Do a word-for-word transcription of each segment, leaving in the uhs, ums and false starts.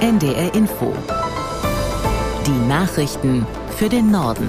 N D R Info. Die Nachrichten für den Norden.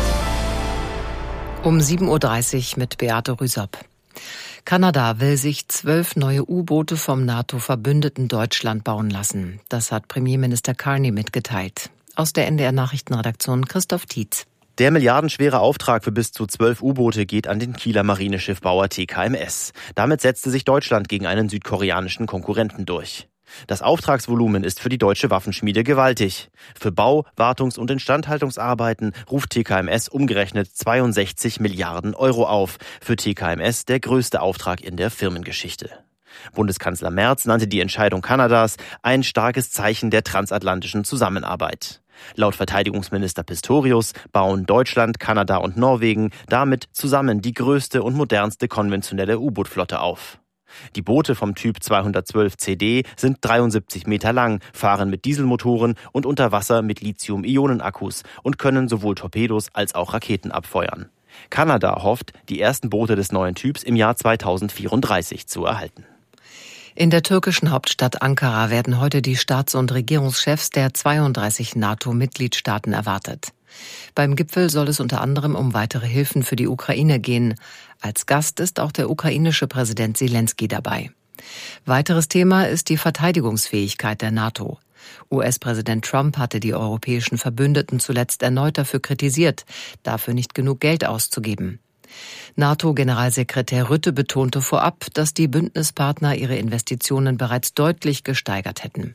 Um sieben Uhr dreißig mit Beate Rüsop. Kanada will sich zwölf neue U-Boote vom NATO-Verbündeten Deutschland bauen lassen. Das hat Premierminister Carney mitgeteilt. Aus der N D R-Nachrichtenredaktion Christoph Tietz. Der milliardenschwere Auftrag für bis zu zwölf U-Boote geht an den Kieler Marineschiffbauer T K M S. Damit setzte sich Deutschland gegen einen südkoreanischen Konkurrenten durch. Das Auftragsvolumen ist für die deutsche Waffenschmiede gewaltig. Für Bau-, Wartungs- und Instandhaltungsarbeiten ruft T K M S umgerechnet zweiundsechzig Milliarden Euro auf. Für T K M S der größte Auftrag in der Firmengeschichte. Bundeskanzler Merz nannte die Entscheidung Kanadas ein starkes Zeichen der transatlantischen Zusammenarbeit. Laut Verteidigungsminister Pistorius bauen Deutschland, Kanada und Norwegen damit zusammen die größte und modernste konventionelle U-Boot-Flotte auf. Die Boote vom Typ zweihundertzwölf C D sind dreiundsiebzig Meter lang, fahren mit Dieselmotoren und unter Wasser mit Lithium-Ionen-Akkus und können sowohl Torpedos als auch Raketen abfeuern. Kanada hofft, die ersten Boote des neuen Typs im Jahr zweitausendvierunddreißig zu erhalten. In der türkischen Hauptstadt Ankara werden heute die Staats- und Regierungschefs der zweiunddreißig NATO-Mitgliedstaaten erwartet. Beim Gipfel soll es unter anderem um weitere Hilfen für die Ukraine gehen. Als Gast ist auch der ukrainische Präsident Selenskyj dabei. Weiteres Thema ist die Verteidigungsfähigkeit der NATO. U S-Präsident Trump hatte die europäischen Verbündeten zuletzt erneut dafür kritisiert, dafür nicht genug Geld auszugeben. NATO-Generalsekretär Rutte betonte vorab, dass die Bündnispartner ihre Investitionen bereits deutlich gesteigert hätten.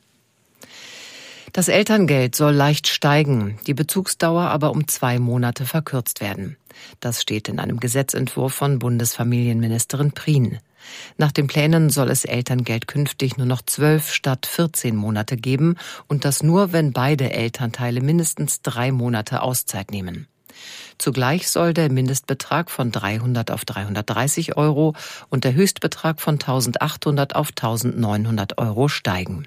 Das Elterngeld soll leicht steigen, die Bezugsdauer aber um zwei Monate verkürzt werden. Das steht in einem Gesetzentwurf von Bundesfamilienministerin Prien. Nach den Plänen soll es Elterngeld künftig nur noch zwölf statt vierzehn Monate geben und das nur, wenn beide Elternteile mindestens drei Monate Auszeit nehmen. Zugleich soll der Mindestbetrag von dreihundert auf dreihundertdreißig Euro und der Höchstbetrag von eintausendachthundert auf eintausendneunhundert Euro steigen.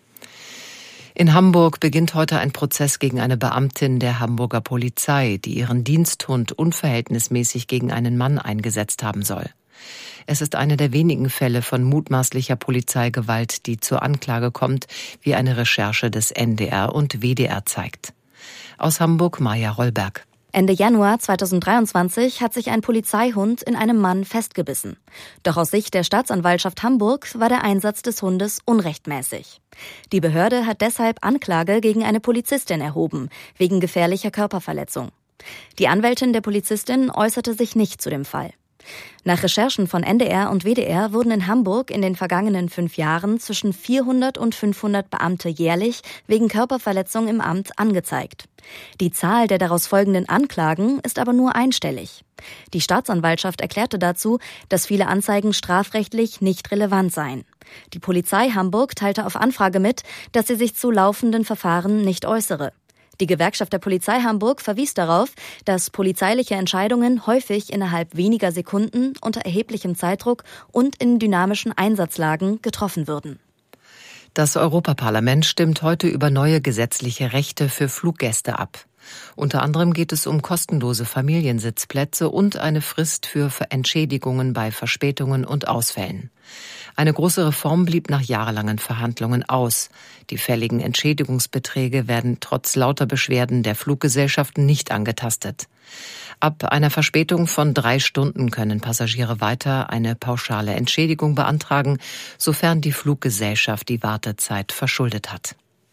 In Hamburg beginnt heute ein Prozess gegen eine Beamtin der Hamburger Polizei, die ihren Diensthund unverhältnismäßig gegen einen Mann eingesetzt haben soll. Es ist einer der wenigen Fälle von mutmaßlicher Polizeigewalt, die zur Anklage kommt, wie eine Recherche des N D R und W D R zeigt. Aus Hamburg Maja Rollberg. Ende Januar zweitausenddreiundzwanzig hat sich ein Polizeihund in einem Mann festgebissen. Doch aus Sicht der Staatsanwaltschaft Hamburg war der Einsatz des Hundes unrechtmäßig. Die Behörde hat deshalb Anklage gegen eine Polizistin erhoben, wegen gefährlicher Körperverletzung. Die Anwältin der Polizistin äußerte sich nicht zu dem Fall. Nach Recherchen von N D R und W D R wurden in Hamburg in den vergangenen fünf Jahren zwischen vierhundert und fünfhundert Beamte jährlich wegen Körperverletzung im Amt angezeigt. Die Zahl der daraus folgenden Anklagen ist aber nur einstellig. Die Staatsanwaltschaft erklärte dazu, dass viele Anzeigen strafrechtlich nicht relevant seien. Die Polizei Hamburg teilte auf Anfrage mit, dass sie sich zu laufenden Verfahren nicht äußere. Die Gewerkschaft der Polizei Hamburg verwies darauf, dass polizeiliche Entscheidungen häufig innerhalb weniger Sekunden unter erheblichem Zeitdruck und in dynamischen Einsatzlagen getroffen würden. Das Europaparlament stimmt heute über neue gesetzliche Rechte für Fluggäste ab. Unter anderem geht es um kostenlose Familiensitzplätze und eine Frist für Entschädigungen bei Verspätungen und Ausfällen. Eine große Reform blieb nach jahrelangen Verhandlungen aus. Die fälligen Entschädigungsbeträge werden trotz lauter Beschwerden der Fluggesellschaften nicht angetastet. Ab einer Verspätung von drei Stunden können Passagiere weiter eine pauschale Entschädigung beantragen, sofern die Fluggesellschaft die Wartezeit verschuldet hat.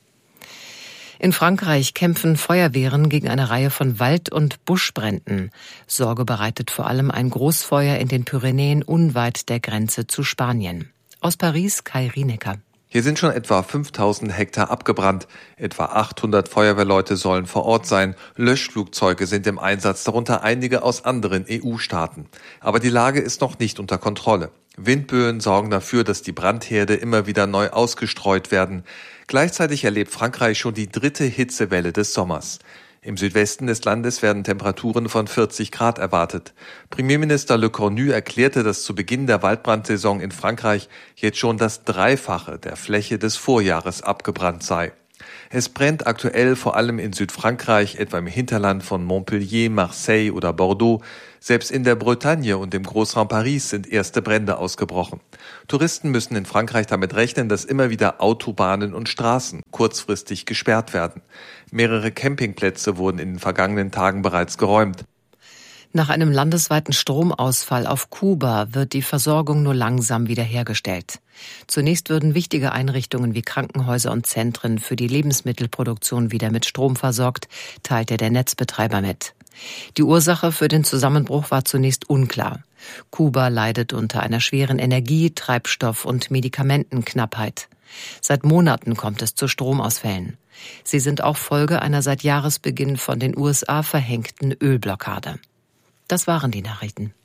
In Frankreich kämpfen Feuerwehren gegen eine Reihe von Wald- und Buschbränden. Sorge bereitet vor allem ein Großfeuer in den Pyrenäen unweit der Grenze zu Spanien. Aus Paris Kai Rienecker. Hier sind schon etwa fünftausend Hektar abgebrannt. Etwa achthundert Feuerwehrleute sollen vor Ort sein. Löschflugzeuge sind im Einsatz, darunter einige aus anderen E U-Staaten. Aber die Lage ist noch nicht unter Kontrolle. Windböen sorgen dafür, dass die Brandherde immer wieder neu ausgestreut werden. Gleichzeitig erlebt Frankreich schon die dritte Hitzewelle des Sommers. Im Südwesten des Landes werden Temperaturen von vierzig Grad erwartet. Premierminister Le Cornu erklärte, dass zu Beginn der Waldbrandsaison in Frankreich jetzt schon das Dreifache der Fläche des Vorjahres abgebrannt sei. Es brennt aktuell vor allem in Südfrankreich, etwa im Hinterland von Montpellier, Marseille oder Bordeaux. Selbst in der Bretagne und im Großraum Paris sind erste Brände ausgebrochen. Touristen müssen in Frankreich damit rechnen, dass immer wieder Autobahnen und Straßen kurzfristig gesperrt werden. Mehrere Campingplätze wurden in den vergangenen Tagen bereits geräumt. Nach einem landesweiten Stromausfall auf Kuba wird die Versorgung nur langsam wiederhergestellt. Zunächst würden wichtige Einrichtungen wie Krankenhäuser und Zentren für die Lebensmittelproduktion wieder mit Strom versorgt, teilte der Netzbetreiber mit. Die Ursache für den Zusammenbruch war zunächst unklar. Kuba leidet unter einer schweren Energie-, Treibstoff- und Medikamentenknappheit. Seit Monaten kommt es zu Stromausfällen. Sie sind auch Folge einer seit Jahresbeginn von den U S A verhängten Ölblockade. Das waren die Nachrichten.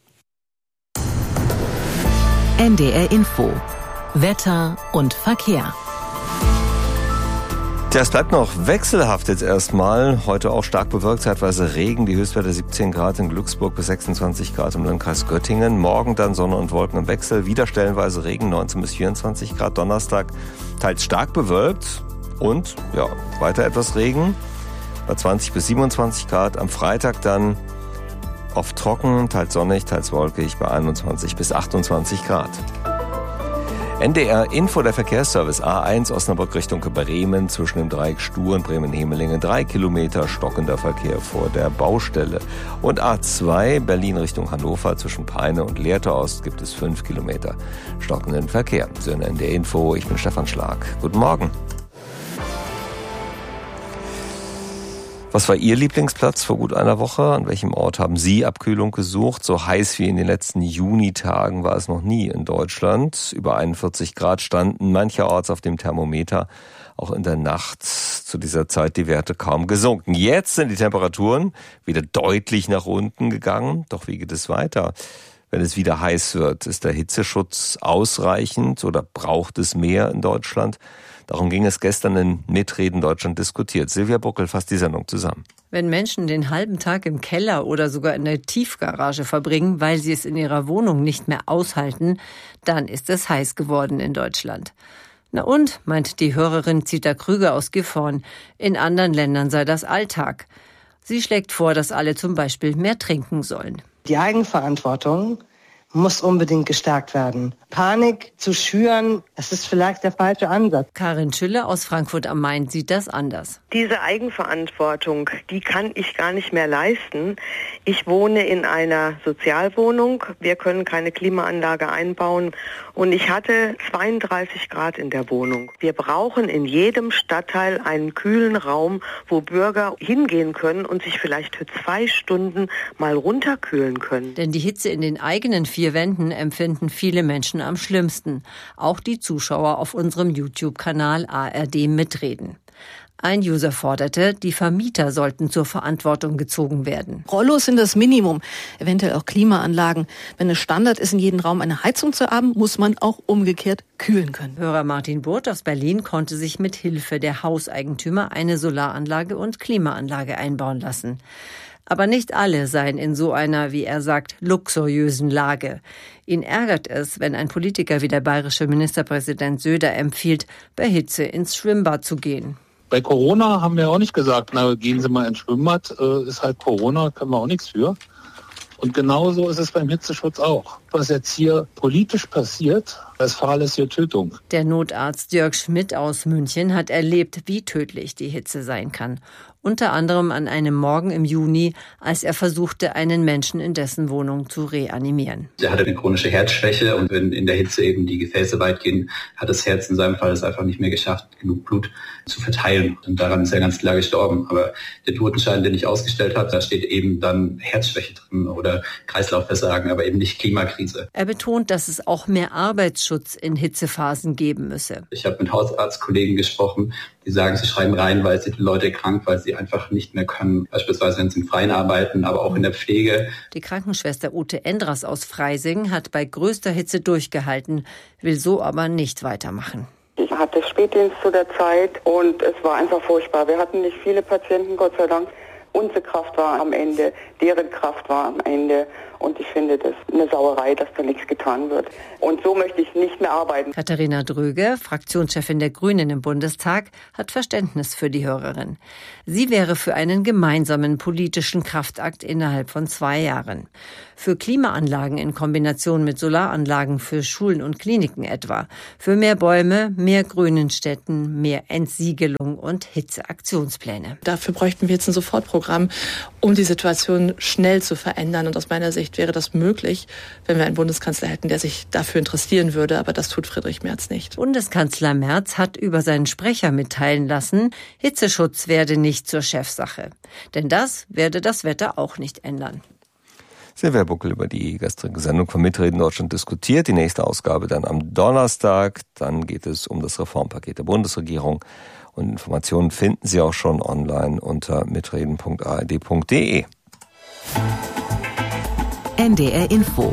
N D R Info. Wetter und Verkehr. Ja, es bleibt noch wechselhaft jetzt erstmal. Heute auch stark bewölkt, zeitweise Regen. Die Höchstwerte siebzehn Grad in Glücksburg bis sechsundzwanzig Grad im Landkreis Göttingen. Morgen dann Sonne und Wolken im Wechsel. Wieder stellenweise Regen, neunzehn bis vierundzwanzig Grad. Donnerstag teils stark bewölkt und ja, weiter etwas Regen bei zwanzig bis siebenundzwanzig Grad. Am Freitag dann oft trocken, teils sonnig, teils wolkig bei einundzwanzig bis achtundzwanzig Grad. N D R Info, der Verkehrsservice. A eins Osnabrück Richtung Bremen zwischen dem Dreieck Stur und Bremen-Hemelingen. Drei Kilometer stockender Verkehr vor der Baustelle. Und A zwei Berlin Richtung Hannover zwischen Peine und Lehrte Ost gibt es fünf Kilometer stockenden Verkehr. So in N D R Info, ich bin Stefan Schlag. Guten Morgen. Was war Ihr Lieblingsplatz vor gut einer Woche? An welchem Ort haben Sie Abkühlung gesucht? So heiß wie in den letzten Junitagen war es noch nie in Deutschland. Über einundvierzig Grad standen mancherorts auf dem Thermometer. Auch in der Nacht zu dieser Zeit die Werte kaum gesunken. Jetzt sind die Temperaturen wieder deutlich nach unten gegangen. Doch wie geht es weiter? Wenn es wieder heiß wird, ist der Hitzeschutz ausreichend oder braucht es mehr in Deutschland? Darum ging es gestern in Mitreden Deutschland diskutiert. Silvia Buckel fasst die Sendung zusammen. Wenn Menschen den halben Tag im Keller oder sogar in der Tiefgarage verbringen, weil sie es in ihrer Wohnung nicht mehr aushalten, dann ist es heiß geworden in Deutschland. Na und, meint die Hörerin Zita Krüger aus Gifhorn, in anderen Ländern sei das Alltag. Sie schlägt vor, dass alle zum Beispiel mehr trinken sollen. Die Eigenverantwortung muss unbedingt gestärkt werden. Panik zu schüren, das ist vielleicht der falsche Ansatz. Karin Schüller aus Frankfurt am Main sieht das anders. Diese Eigenverantwortung, die kann ich gar nicht mehr leisten. Ich wohne in einer Sozialwohnung. Wir können keine Klimaanlage einbauen. Und ich hatte zweiunddreißig Grad in der Wohnung. Wir brauchen in jedem Stadtteil einen kühlen Raum, wo Bürger hingehen können und sich vielleicht für zwei Stunden mal runterkühlen können. Denn die Hitze in den eigenen vier Wänden empfinden viele Menschen am schlimmsten. Auch die Zuschauer auf unserem YouTube-Kanal A R D Mitreden. Ein User forderte, die Vermieter sollten zur Verantwortung gezogen werden. Rollos sind das Minimum, eventuell auch Klimaanlagen. Wenn es Standard ist, in jedem Raum eine Heizung zu haben, muss man auch umgekehrt kühlen können. Hörer Martin Burt aus Berlin konnte sich mit Hilfe der Hauseigentümer eine Solaranlage und Klimaanlage einbauen lassen. Aber nicht alle seien in so einer, wie er sagt, luxuriösen Lage. Ihn ärgert es, wenn ein Politiker wie der bayerische Ministerpräsident Söder empfiehlt, bei Hitze ins Schwimmbad zu gehen. Bei Corona haben wir auch nicht gesagt, na gehen Sie mal ins Schwimmbad, äh, ist halt Corona, können wir auch nichts für. Und genauso ist es beim Hitzeschutz auch. Was jetzt hier politisch passiert, das fahrlässige Tötung. Der Notarzt Jörg Schmidt aus München hat erlebt, wie tödlich die Hitze sein kann. Unter anderem an einem Morgen im Juni, als er versuchte, einen Menschen in dessen Wohnung zu reanimieren. Er hatte eine chronische Herzschwäche und wenn in der Hitze eben die Gefäße weit gehen, hat das Herz in seinem Fall es einfach nicht mehr geschafft, genug Blut zu verteilen. Und daran ist er ganz klar gestorben. Aber der Totenschein, den ich ausgestellt habe, da steht eben dann Herzschwäche drin oder Kreislaufversagen, aber eben nicht Klimakrise. Er betont, dass es auch mehr Arbeitsschutz in Hitzephasen geben müsse. Ich habe mit Hausarztkollegen gesprochen, die sagen, sie schreiben rein, weil sie die Leute krank, weil sie einfach nicht mehr können. Beispielsweise, wenn sie im Freien arbeiten, aber auch in der Pflege. Die Krankenschwester Ute Endras aus Freising hat bei größter Hitze durchgehalten, will so aber nicht weitermachen. Ich hatte Spätdienst zu der Zeit und es war einfach furchtbar. Wir hatten nicht viele Patienten, Gott sei Dank. Unsere Kraft war am Ende, deren Kraft war am Ende. Und ich finde das eine Sauerei, dass da nichts getan wird. Und so möchte ich nicht mehr arbeiten. Katharina Dröge, Fraktionschefin der Grünen im Bundestag, hat Verständnis für die Hörerin. Sie wäre für einen gemeinsamen politischen Kraftakt innerhalb von zwei Jahren. Für Klimaanlagen in Kombination mit Solaranlagen für Schulen und Kliniken etwa. Für mehr Bäume, mehr Grün in Städten, mehr Entsiegelung und Hitzeaktionspläne. Dafür bräuchten wir jetzt ein Sofortprogramm, um die Situation schnell zu verändern. Und aus meiner Sicht wäre das möglich, wenn wir einen Bundeskanzler hätten, der sich dafür interessieren würde. Aber das tut Friedrich Merz nicht. Bundeskanzler Merz hat über seinen Sprecher mitteilen lassen, Hitzeschutz werde nicht zur Chefsache. Denn das werde das Wetter auch nicht ändern. Silvia Buckel über die gestrige Sendung von Mitreden Deutschland diskutiert. Die nächste Ausgabe dann am Donnerstag. Dann geht es um das Reformpaket der Bundesregierung. Und Informationen finden Sie auch schon online unter mitreden punkt a r d punkt d e. N D R Info.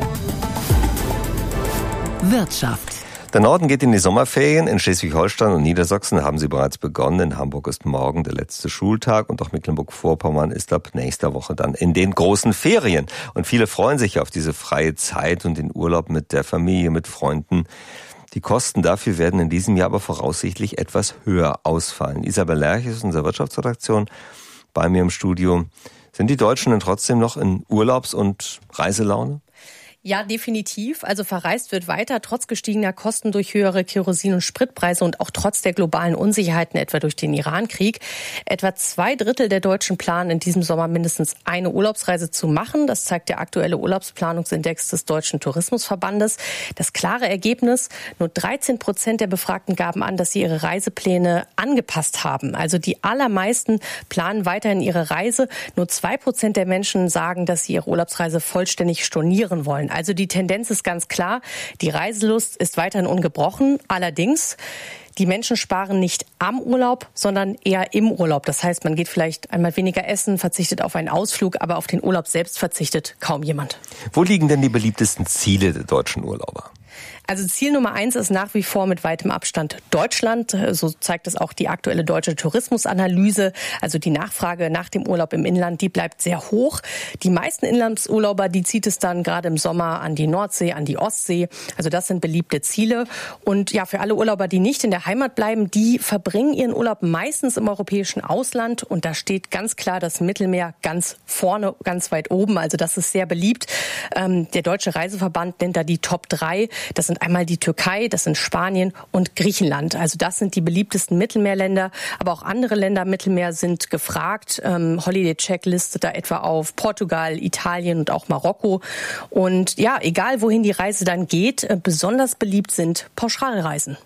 Wirtschaft. Der Norden geht in die Sommerferien. In Schleswig-Holstein und Niedersachsen haben sie bereits begonnen. In Hamburg ist morgen der letzte Schultag und auch Mecklenburg-Vorpommern ist ab nächster Woche dann in den großen Ferien. Und viele freuen sich auf diese freie Zeit und den Urlaub mit der Familie, mit Freunden. Die Kosten dafür werden in diesem Jahr aber voraussichtlich etwas höher ausfallen. Isabel Lerch ist unsere Wirtschaftsredaktion bei mir im Studio. Sind die Deutschen denn trotzdem noch in Urlaubs- und Reiselaune? Ja, definitiv. Also verreist wird weiter, trotz gestiegener Kosten durch höhere Kerosin- und Spritpreise und auch trotz der globalen Unsicherheiten, etwa durch den Iran-Krieg. Etwa zwei Drittel der Deutschen planen in diesem Sommer mindestens eine Urlaubsreise zu machen. Das zeigt der aktuelle Urlaubsplanungsindex des Deutschen Tourismusverbandes. Das klare Ergebnis, nur dreizehn Prozent der Befragten gaben an, dass sie ihre Reisepläne angepasst haben. Also die allermeisten planen weiterhin ihre Reise. Nur zwei Prozent der Menschen sagen, dass sie ihre Urlaubsreise vollständig stornieren wollen. Also die Tendenz ist ganz klar, die Reiselust ist weiterhin ungebrochen. Allerdings, die Menschen sparen nicht am Urlaub, sondern eher im Urlaub. Das heißt, man geht vielleicht einmal weniger essen, verzichtet auf einen Ausflug, aber auf den Urlaub selbst verzichtet kaum jemand. Wo liegen denn die beliebtesten Ziele der deutschen Urlauber? Also Ziel Nummer eins ist nach wie vor mit weitem Abstand Deutschland. So zeigt es auch die aktuelle deutsche Tourismusanalyse. Also die Nachfrage nach dem Urlaub im Inland, die bleibt sehr hoch. Die meisten Inlandsurlauber, die zieht es dann gerade im Sommer an die Nordsee, an die Ostsee. Also das sind beliebte Ziele. Und ja, für alle Urlauber, die nicht in der Heimat bleiben, die verbringen ihren Urlaub meistens im europäischen Ausland. Und da steht ganz klar das Mittelmeer ganz vorne, ganz weit oben. Also das ist sehr beliebt. Ähm, der Deutsche Reiseverband nennt da die Top drei. Das sind einmal die Türkei, das sind Spanien und Griechenland. Also das sind die beliebtesten Mittelmeerländer. Aber auch andere Länder am Mittelmeer sind gefragt. Ähm, Holiday Check listet da etwa auf Portugal, Italien und auch Marokko. Und ja, egal wohin die Reise dann geht, äh, besonders beliebt sind Pauschalreisen.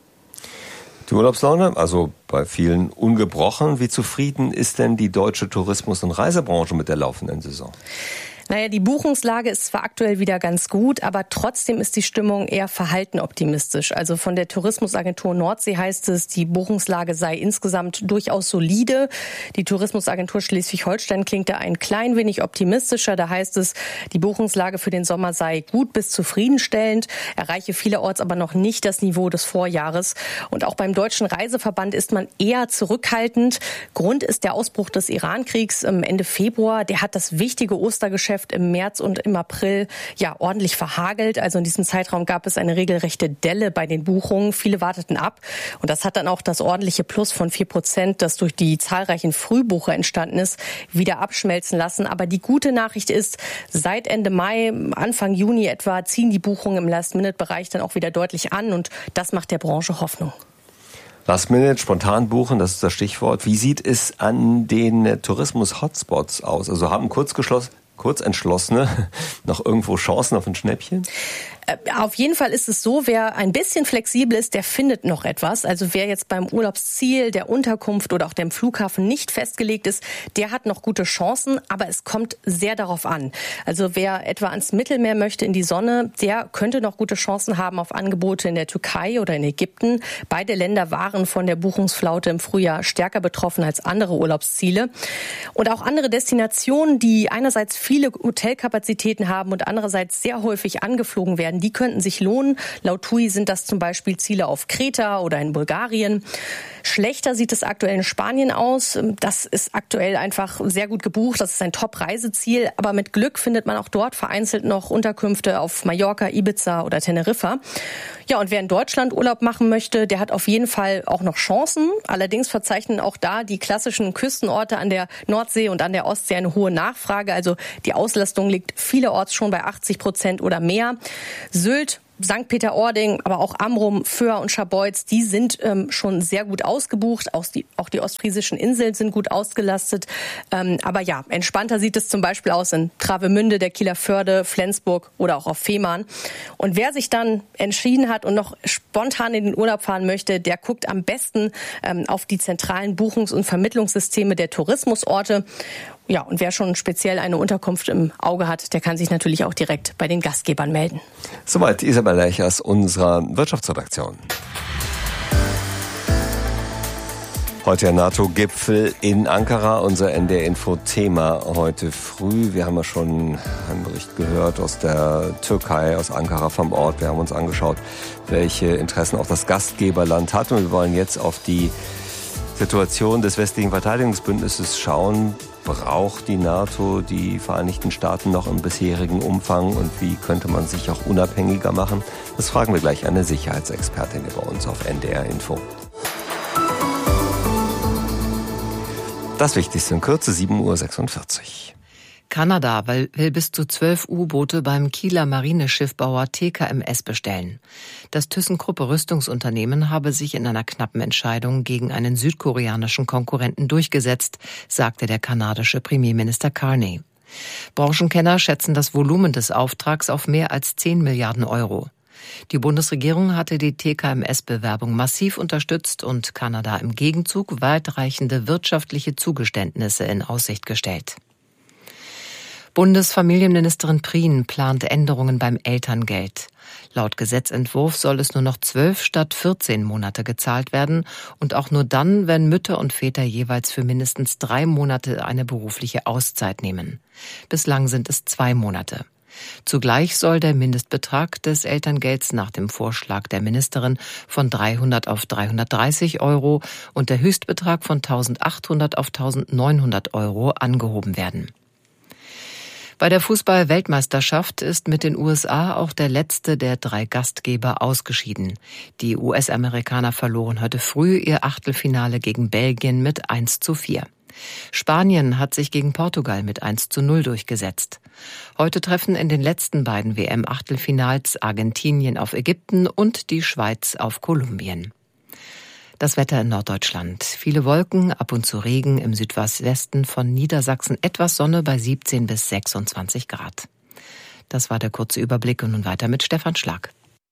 Die Urlaubslaune, also bei vielen ungebrochen. Wie zufrieden ist denn die deutsche Tourismus- und Reisebranche mit der laufenden Saison? Naja, die Buchungslage ist zwar aktuell wieder ganz gut, aber trotzdem ist die Stimmung eher verhalten optimistisch. Also von der Tourismusagentur Nordsee heißt es, die Buchungslage sei insgesamt durchaus solide. Die Tourismusagentur Schleswig-Holstein klingt da ein klein wenig optimistischer. Da heißt es, die Buchungslage für den Sommer sei gut bis zufriedenstellend, erreiche vielerorts aber noch nicht das Niveau des Vorjahres. Und auch beim Deutschen Reiseverband ist man eher zurückhaltend. Grund ist der Ausbruch des Iran-Kriegs Ende Februar. Der hat das wichtige Ostergeschäft im März und im April ja ordentlich verhagelt. Also in diesem Zeitraum gab es eine regelrechte Delle bei den Buchungen. Viele warteten ab. Und das hat dann auch das ordentliche Plus von vier Prozent, das durch die zahlreichen Frühbucher entstanden ist, wieder abschmelzen lassen. Aber die gute Nachricht ist, seit Ende Mai, Anfang Juni etwa, ziehen die Buchungen im Last-Minute-Bereich dann auch wieder deutlich an. Und das macht der Branche Hoffnung. Last Minute, spontan buchen, das ist das Stichwort. Wie sieht es an den Tourismus-Hotspots aus? Also haben kurz geschlossen Kurzentschlossene noch irgendwo Chancen auf ein Schnäppchen? Auf jeden Fall ist es so, wer ein bisschen flexibel ist, der findet noch etwas. Also wer jetzt beim Urlaubsziel, der Unterkunft oder auch dem Flughafen nicht festgelegt ist, der hat noch gute Chancen, aber es kommt sehr darauf an. Also wer etwa ans Mittelmeer möchte, in die Sonne, der könnte noch gute Chancen haben auf Angebote in der Türkei oder in Ägypten. Beide Länder waren von der Buchungsflaute im Frühjahr stärker betroffen als andere Urlaubsziele. Und auch andere Destinationen, die einerseits viele Hotelkapazitäten haben und andererseits sehr häufig angeflogen werden, werden, die könnten sich lohnen. Laut T U I sind das zum Beispiel Ziele auf Kreta oder in Bulgarien. Schlechter sieht es aktuell in Spanien aus. Das ist aktuell einfach sehr gut gebucht. Das ist ein Top-Reiseziel. Aber mit Glück findet man auch dort vereinzelt noch Unterkünfte auf Mallorca, Ibiza oder Teneriffa. Ja, und wer in Deutschland Urlaub machen möchte, der hat auf jeden Fall auch noch Chancen. Allerdings verzeichnen auch da die klassischen Küstenorte an der Nordsee und an der Ostsee eine hohe Nachfrage. Also die Auslastung liegt vielerorts schon bei achtzig Prozent oder mehr. Sylt, Sankt Peter-Ording, aber auch Amrum, Föhr und Scharbeutz, die sind ähm, schon sehr gut ausgebucht. Auch die, auch die ostfriesischen Inseln sind gut ausgelastet. Ähm, aber ja, entspannter sieht es zum Beispiel aus in Travemünde, der Kieler Förde, Flensburg oder auch auf Fehmarn. Und wer sich dann entschieden hat und noch spontan in den Urlaub fahren möchte, der guckt am besten ähm, auf die zentralen Buchungs- und Vermittlungssysteme der Tourismusorte. Ja, und wer schon speziell eine Unterkunft im Auge hat, der kann sich natürlich auch direkt bei den Gastgebern melden. Soweit Isabel Lerch unserer Wirtschaftsredaktion. Heute der NATO-Gipfel in Ankara, unser N D R-Info-Thema heute früh. Wir haben ja schon einen Bericht gehört aus der Türkei, aus Ankara vom Ort. Wir haben uns angeschaut, welche Interessen auch das Gastgeberland hat. Und wir wollen jetzt auf die Situation des westlichen Verteidigungsbündnisses schauen. Braucht die NATO die Vereinigten Staaten noch im bisherigen Umfang und wie könnte man sich auch unabhängiger machen? Das fragen wir gleich eine Sicherheitsexpertin bei uns auf N D R Info. Das Wichtigste in Kürze, sieben Uhr sechsundvierzig. Kanada will bis zu zwölf U-Boote beim Kieler Marineschiffbauer T K M S bestellen. Das ThyssenKrupp Rüstungsunternehmen habe sich in einer knappen Entscheidung gegen einen südkoreanischen Konkurrenten durchgesetzt, sagte der kanadische Premierminister Carney. Branchenkenner schätzen das Volumen des Auftrags auf mehr als zehn Milliarden Euro. Die Bundesregierung hatte die T K M S-Bewerbung massiv unterstützt und Kanada im Gegenzug weitreichende wirtschaftliche Zugeständnisse in Aussicht gestellt. Bundesfamilienministerin Prien plant Änderungen beim Elterngeld. Laut Gesetzentwurf soll es nur noch zwölf statt vierzehn Monate gezahlt werden und auch nur dann, wenn Mütter und Väter jeweils für mindestens drei Monate eine berufliche Auszeit nehmen. Bislang sind es zwei Monate. Zugleich soll der Mindestbetrag des Elterngelds nach dem Vorschlag der Ministerin von dreihundert auf dreihundertdreißig Euro und der Höchstbetrag von eintausendachthundert auf eintausendneunhundert Euro angehoben werden. Bei der Fußball-Weltmeisterschaft ist mit den U S A auch der letzte der drei Gastgeber ausgeschieden. Die U S-Amerikaner verloren heute früh ihr Achtelfinale gegen Belgien mit eins zu vier. Spanien hat sich gegen Portugal mit eins zu null durchgesetzt. Heute treffen in den letzten beiden W M-Achtelfinals Argentinien auf Ägypten und die Schweiz auf Kolumbien. Das Wetter in Norddeutschland. Viele Wolken, ab und zu Regen, im Südwesten von Niedersachsen etwas Sonne bei siebzehn bis sechsundzwanzig Grad. Das war der kurze Überblick und nun weiter mit Stefan Schlag.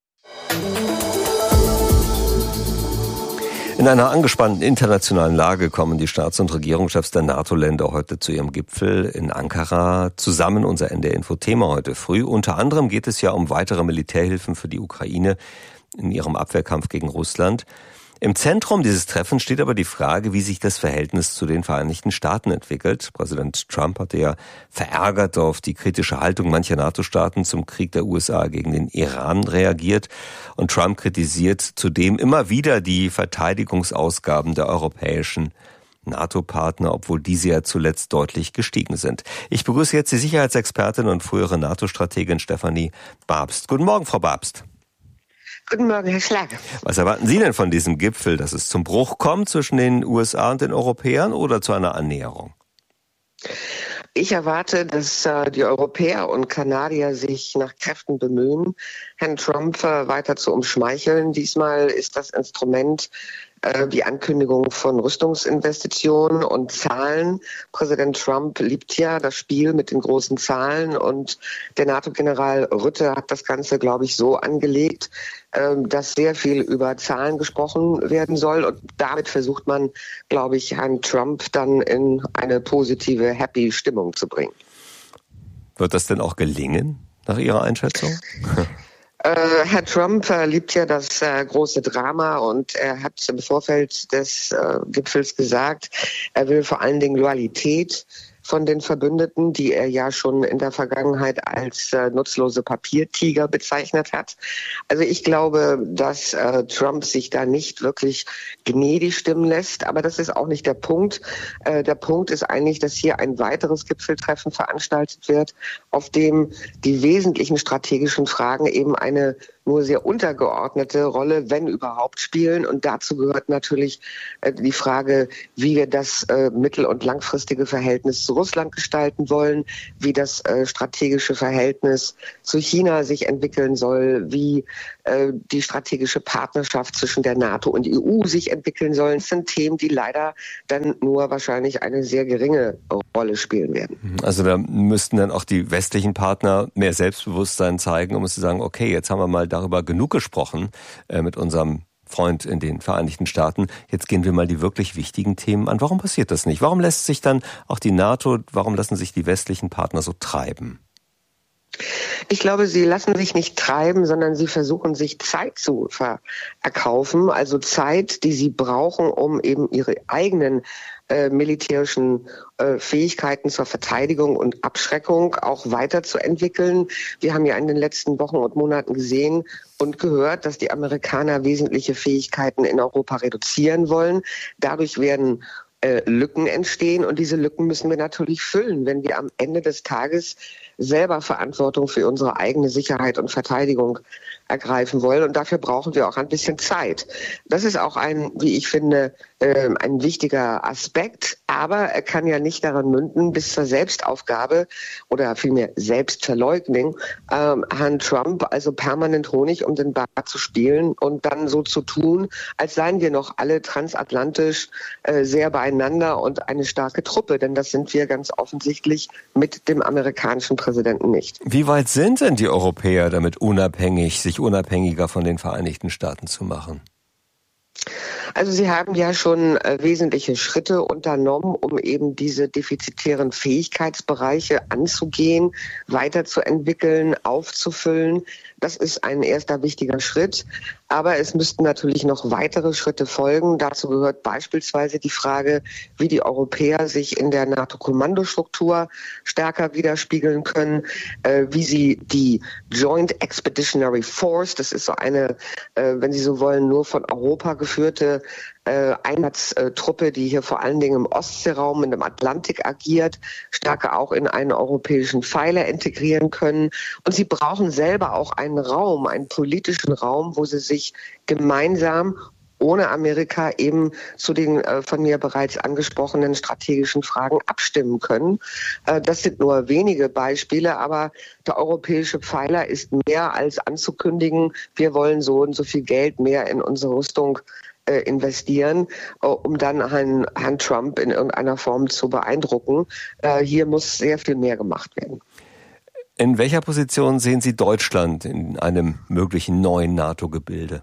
In einer angespannten internationalen Lage kommen die Staats- und Regierungschefs der NATO-Länder heute zu ihrem Gipfel in Ankara zusammen. Unser N D R-Info-Thema heute früh. Unter anderem geht es ja um weitere Militärhilfen für die Ukraine in ihrem Abwehrkampf gegen Russland. Im Zentrum dieses Treffens steht aber die Frage, wie sich das Verhältnis zu den Vereinigten Staaten entwickelt. Präsident Trump hatte ja verärgert auf die kritische Haltung mancher NATO-Staaten zum Krieg der U S A gegen den Iran reagiert. Und Trump kritisiert zudem immer wieder die Verteidigungsausgaben der europäischen NATO-Partner, obwohl diese ja zuletzt deutlich gestiegen sind. Ich begrüße jetzt die Sicherheitsexpertin und frühere NATO-Strategin Stefanie Babst. Guten Morgen, Frau Babst. Guten Morgen, Herr Schlag. Was erwarten Sie denn von diesem Gipfel, dass es zum Bruch kommt zwischen den U S A und den Europäern oder zu einer Annäherung? Ich erwarte, dass äh, die Europäer und Kanadier sich nach Kräften bemühen, Herrn Trump äh, weiter zu umschmeicheln. Diesmal ist das Instrument die Ankündigung von Rüstungsinvestitionen und Zahlen. Präsident Trump liebt ja das Spiel mit den großen Zahlen und der NATO-General Rutte hat das Ganze, glaube ich, so angelegt, dass sehr viel über Zahlen gesprochen werden soll und damit versucht man, glaube ich, Herrn Trump dann in eine positive, happy Stimmung zu bringen. Wird das denn auch gelingen, nach Ihrer Einschätzung? Äh, Herr Trump äh, liebt ja das äh, große Drama und er hat im Vorfeld des äh, Gipfels gesagt, er will vor allen Dingen Loyalität von den Verbündeten, die er ja schon in der Vergangenheit als äh, nutzlose Papiertiger bezeichnet hat. Also ich glaube, dass äh, Trump sich da nicht wirklich gnädig stimmen lässt, aber das ist auch nicht der Punkt. Äh, der Punkt ist eigentlich, dass hier ein weiteres Gipfeltreffen veranstaltet wird, auf dem die wesentlichen strategischen Fragen eben eine nur sehr untergeordnete Rolle, wenn überhaupt, spielen. Und dazu gehört natürlich äh, die Frage, wie wir das äh, mittel- und langfristige Verhältnis zu Russland gestalten wollen, wie das äh, strategische Verhältnis zu China sich entwickeln soll, wie äh, die strategische Partnerschaft zwischen der NATO und E U sich entwickeln soll. Das sind Themen, die leider dann nur wahrscheinlich eine sehr geringe Rolle spielen werden. Also da müssten dann auch die westlichen Partner mehr Selbstbewusstsein zeigen, um zu sagen, okay, jetzt haben wir mal darüber genug gesprochen äh, mit unserem Freund in den Vereinigten Staaten. Jetzt gehen wir mal die wirklich wichtigen Themen an. Warum passiert das nicht? Warum lässt sich dann auch die NATO, warum lassen sich die westlichen Partner so treiben? Ich glaube, sie lassen sich nicht treiben, sondern sie versuchen, sich Zeit zu verkaufen. Also Zeit, die sie brauchen, um eben ihre eigenen äh, militärischen äh, Fähigkeiten zur Verteidigung und Abschreckung auch weiterzuentwickeln. Wir haben ja in den letzten Wochen und Monaten gesehen und gehört, dass die Amerikaner wesentliche Fähigkeiten in Europa reduzieren wollen. Dadurch werden äh, Lücken entstehen und diese Lücken müssen wir natürlich füllen, wenn wir am Ende des Tages selber Verantwortung für unsere eigene Sicherheit und Verteidigung ergreifen wollen. Und dafür brauchen wir auch ein bisschen Zeit. Das ist auch ein, wie ich finde, äh, ein wichtiger Aspekt. Aber er kann ja nicht daran münden, bis zur Selbstaufgabe oder vielmehr Selbstverleugnung ähm, Herrn Trump also permanent Honig um den Bart zu spielen und dann so zu tun, als seien wir noch alle transatlantisch äh, sehr beieinander und eine starke Truppe. Denn das sind wir ganz offensichtlich mit dem amerikanischen Präsidenten nicht. Wie weit sind denn die Europäer damit unabhängig, sich unabhängiger von den Vereinigten Staaten zu machen? Also sie haben ja schon äh, wesentliche Schritte unternommen, um eben diese defizitären Fähigkeitsbereiche anzugehen, weiterzuentwickeln, aufzufüllen. Das ist ein erster wichtiger Schritt. Aber es müssten natürlich noch weitere Schritte folgen. Dazu gehört beispielsweise die Frage, wie die Europäer sich in der NATO-Kommandostruktur stärker widerspiegeln können, äh, wie sie die Joint Expeditionary Force, das ist so eine, äh, wenn Sie so wollen, nur von Europa geführte äh, Einsatztruppe, die hier vor allen Dingen im Ostseeraum, in dem Atlantik agiert, stärker auch in einen europäischen Pfeiler integrieren können. Und sie brauchen selber auch einen Raum, einen politischen Raum, wo sie sich gemeinsam ohne Amerika eben zu den äh, von mir bereits angesprochenen strategischen Fragen abstimmen können. Äh, das sind nur wenige Beispiele, aber der europäische Pfeiler ist mehr als anzukündigen, wir wollen so und so viel Geld mehr in unsere Rüstung äh, investieren, äh, um dann Herrn, Herrn Trump in irgendeiner Form zu beeindrucken. Äh, hier muss sehr viel mehr gemacht werden. In welcher Position sehen Sie Deutschland in einem möglichen neuen NATO-Gebilde?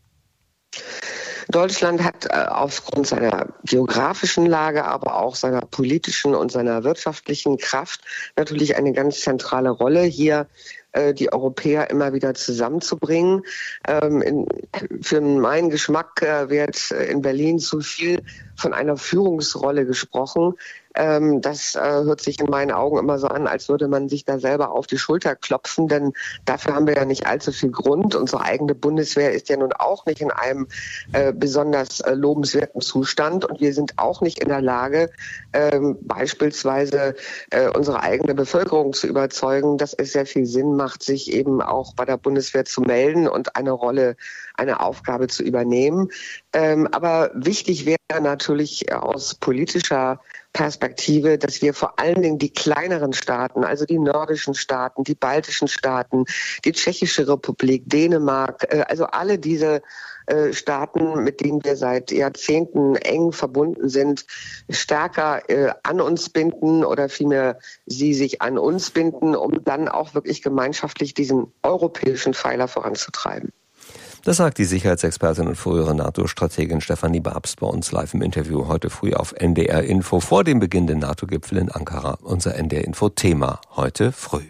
Deutschland hat äh, aufgrund seiner geografischen Lage, aber auch seiner politischen und seiner wirtschaftlichen Kraft natürlich eine ganz zentrale Rolle, hier äh, die Europäer immer wieder zusammenzubringen. Ähm, in, für meinen Geschmack äh, wird in Berlin zu viel von einer Führungsrolle gesprochen. Ähm, das äh, hört sich in meinen Augen immer so an, als würde man sich da selber auf die Schulter klopfen, denn dafür haben wir ja nicht allzu viel Grund. Unsere eigene Bundeswehr ist ja nun auch nicht in einem äh, besonders äh, lobenswerten Zustand und wir sind auch nicht in der Lage, ähm, beispielsweise äh, unsere eigene Bevölkerung zu überzeugen, dass es sehr viel Sinn macht, sich eben auch bei der Bundeswehr zu melden und eine Rolle, eine Aufgabe zu übernehmen. Ähm, aber wichtig wäre natürlich aus politischer Perspektive, dass wir vor allen Dingen die kleineren Staaten, also die nordischen Staaten, die baltischen Staaten, die Tschechische Republik, Dänemark, äh, also alle diese äh, Staaten, mit denen wir seit Jahrzehnten eng verbunden sind, stärker äh, an uns binden oder vielmehr sie sich an uns binden, um dann auch wirklich gemeinschaftlich diesen europäischen Pfeiler voranzutreiben. Das sagt die Sicherheitsexpertin und frühere NATO-Strategin Stefanie Babst bei uns live im Interview heute früh auf N D R Info vor dem Beginn der NATO-Gipfel in Ankara. Unser N D R Info Thema heute früh.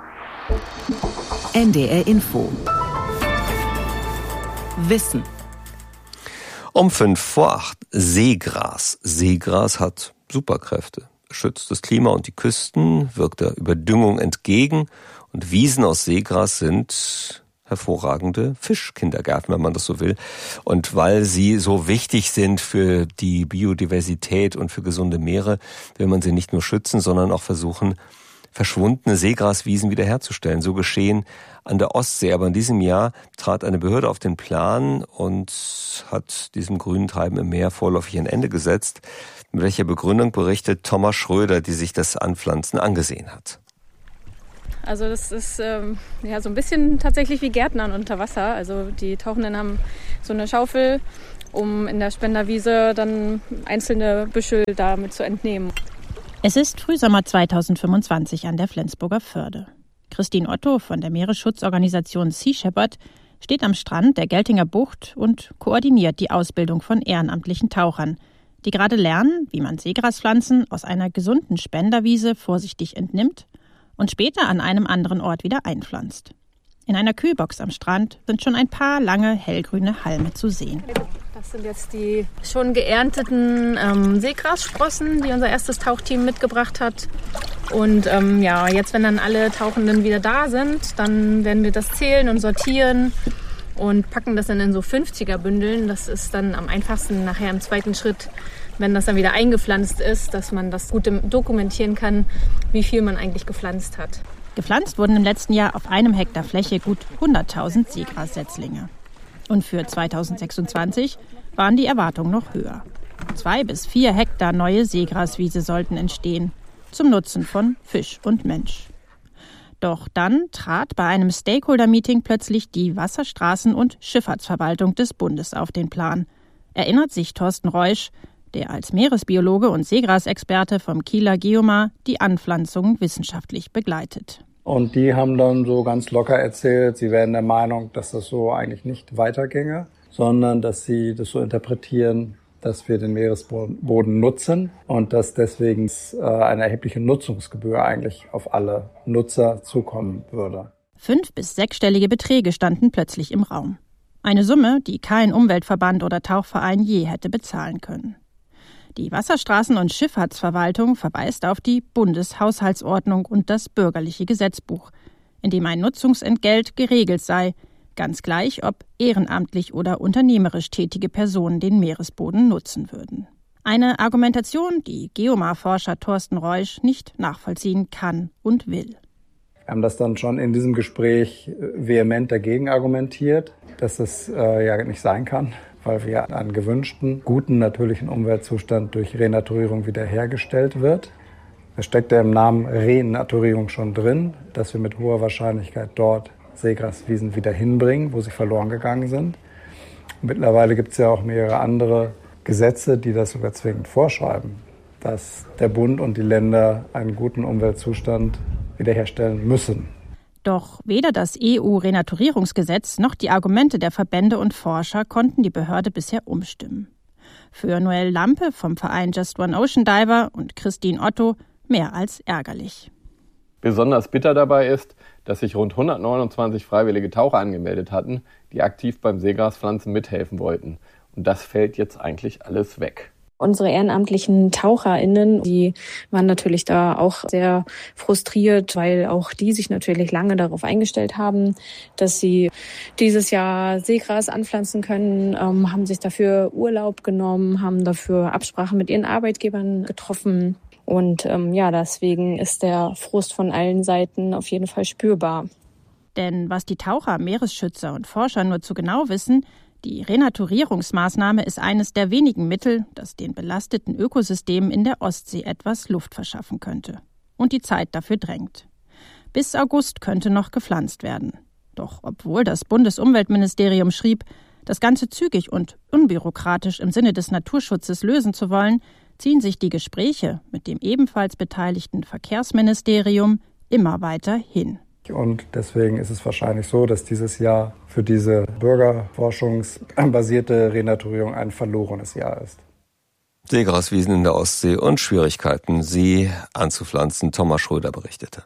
N D R Info Wissen. Um fünf vor acht. Seegras. Seegras hat Superkräfte. schützt das Klima und die Küsten, wirkt der Überdüngung entgegen und Wiesen aus Seegras sind hervorragende Fischkindergärten, wenn man das so will. Und weil sie so wichtig sind für die Biodiversität und für gesunde Meere, will man sie nicht nur schützen, sondern auch versuchen, verschwundene Seegraswiesen wiederherzustellen. So geschehen an der Ostsee. Aber in diesem Jahr trat eine Behörde auf den Plan und hat diesem grünen Treiben im Meer vorläufig ein Ende gesetzt. Mit welcher Begründung berichtet Thomas Schröder, die sich das Anpflanzen angesehen hat. Also das ist ähm, ja so ein bisschen tatsächlich wie Gärtnern unter Wasser. Also die Tauchenden haben so eine Schaufel, um in der Spenderwiese dann einzelne Büschel damit zu entnehmen. Es ist Frühsommer zweitausendfünfundzwanzig an der Flensburger Förde. Christine Otto von der Meeresschutzorganisation Sea Shepherd steht am Strand der Geltinger Bucht und koordiniert die Ausbildung von ehrenamtlichen Tauchern, die gerade lernen, wie man Seegraspflanzen aus einer gesunden Spenderwiese vorsichtig entnimmt und später an einem anderen Ort wieder einpflanzt. In einer Kühlbox am Strand sind schon ein paar lange hellgrüne Halme zu sehen. Das sind jetzt die schon geernteten ähm, Seegrassprossen, die unser erstes Tauchteam mitgebracht hat. Und ähm, ja, jetzt, wenn dann alle Tauchenden wieder da sind, dann werden wir das zählen und sortieren und packen das dann in so fünfziger-Bündeln. Das ist dann am einfachsten nachher im zweiten Schritt, wenn das dann wieder eingepflanzt ist, dass man das gut dokumentieren kann, wie viel man eigentlich gepflanzt hat. Gepflanzt wurden im letzten Jahr auf einem Hektar Fläche gut hunderttausend Seegrassetzlinge. Und für zweitausendsechsundzwanzig waren die Erwartungen noch höher. Zwei bis vier Hektar neue Seegraswiese sollten entstehen, zum Nutzen von Fisch und Mensch. Doch dann trat bei einem Stakeholder-Meeting plötzlich die Wasserstraßen- und Schifffahrtsverwaltung des Bundes auf den Plan, erinnert sich Thorsten Reusch, der als Meeresbiologe und Seegrasexperte vom Kieler Geomar die Anpflanzung wissenschaftlich begleitet. Und die haben dann so ganz locker erzählt, sie wären der Meinung, dass das so eigentlich nicht weiterginge, sondern dass sie das so interpretieren, dass wir den Meeresboden nutzen und dass deswegen eine erhebliche Nutzungsgebühr eigentlich auf alle Nutzer zukommen würde. Fünf- bis sechsstellige Beträge standen plötzlich im Raum. Eine Summe, die kein Umweltverband oder Tauchverein je hätte bezahlen können. Die Wasserstraßen- und Schifffahrtsverwaltung verweist auf die Bundeshaushaltsordnung und das bürgerliche Gesetzbuch, in dem ein Nutzungsentgelt geregelt sei, ganz gleich, ob ehrenamtlich oder unternehmerisch tätige Personen den Meeresboden nutzen würden. Eine Argumentation, die Geomar-Forscher Thorsten Reusch nicht nachvollziehen kann und will. Wir haben das dann schon in diesem Gespräch vehement dagegen argumentiert, dass das äh, ja nicht sein kann, weil wir einen gewünschten, guten natürlichen Umweltzustand durch Renaturierung wiederhergestellt wird. Es steckt ja im Namen Renaturierung schon drin, dass wir mit hoher Wahrscheinlichkeit dort Seegraswiesen wieder hinbringen, wo sie verloren gegangen sind. Mittlerweile gibt es ja auch mehrere andere Gesetze, die das sogar zwingend vorschreiben, dass der Bund und die Länder einen guten Umweltzustand wiederherstellen müssen. Doch weder das E U-Renaturierungsgesetz noch die Argumente der Verbände und Forscher konnten die Behörde bisher umstimmen. Für Noel Lampe vom Verein Just One Ocean Diver und Christine Otto mehr als ärgerlich. Besonders bitter dabei ist, dass sich rund hundertneunundzwanzig freiwillige Taucher angemeldet hatten, die aktiv beim Seegraspflanzen mithelfen wollten. Und das fällt jetzt eigentlich alles weg. Unsere ehrenamtlichen TaucherInnen, die waren natürlich da auch sehr frustriert, weil auch die sich natürlich lange darauf eingestellt haben, dass sie dieses Jahr Seegras anpflanzen können, ähm, haben sich dafür Urlaub genommen, haben dafür Absprachen mit ihren Arbeitgebern getroffen. Und ähm, ja, deswegen ist der Frust von allen Seiten auf jeden Fall spürbar. Denn was die Taucher, Meeresschützer und Forscher nur zu genau wissen, die Renaturierungsmaßnahme ist eines der wenigen Mittel, das den belasteten Ökosystemen in der Ostsee etwas Luft verschaffen könnte. Und die Zeit dafür drängt. Bis August könnte noch gepflanzt werden. Doch obwohl das Bundesumweltministerium schrieb, das Ganze zügig und unbürokratisch im Sinne des Naturschutzes lösen zu wollen, ziehen sich die Gespräche mit dem ebenfalls beteiligten Verkehrsministerium immer weiter hin. Und deswegen ist es wahrscheinlich so, dass dieses Jahr für diese bürgerforschungsbasierte Renaturierung ein verlorenes Jahr ist. Seegraswiesen in der Ostsee und Schwierigkeiten, sie anzupflanzen. Thomas Schröder berichtete.